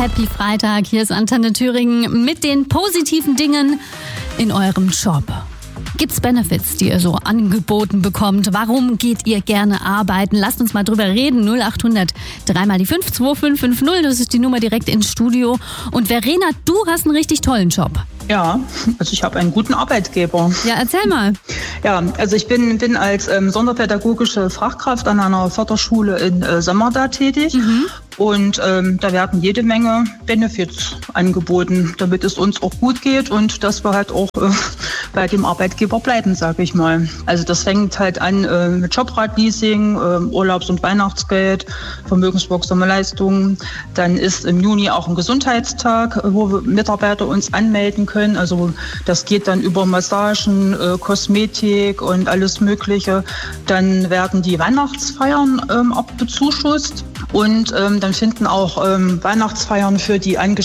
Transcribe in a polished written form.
Happy Freitag. Hier ist Antenne Thüringen mit den positiven Dingen in eurem Job. Gibt's Benefits, die ihr so angeboten bekommt? Warum geht ihr gerne arbeiten? Lasst uns mal drüber reden. 0800 3 die 5 2550. Das ist die Nummer direkt ins Studio. Und Verena, du hast einen richtig tollen Job. Ja, also ich habe einen guten Arbeitgeber. Ja, erzähl mal. Ja, also ich bin als sonderpädagogische Fachkraft an einer Förderschule in Sömmerda tätig. Und da werden jede Menge Benefits angeboten, damit es uns auch gut geht und dass wir halt auch bei dem Arbeitgeber bleiben, sage ich mal. Also das fängt halt an mit Jobradleasing, Urlaubs- und Weihnachtsgeld, vermögenswirksame Leistungen. Dann ist im Juni auch ein Gesundheitstag, wo Mitarbeiter uns anmelden können. Also das geht dann über Massagen, Kosmetik und alles Mögliche. Dann werden die Weihnachtsfeiern bezuschusst und dann finden auch Weihnachtsfeiern für die Angestellten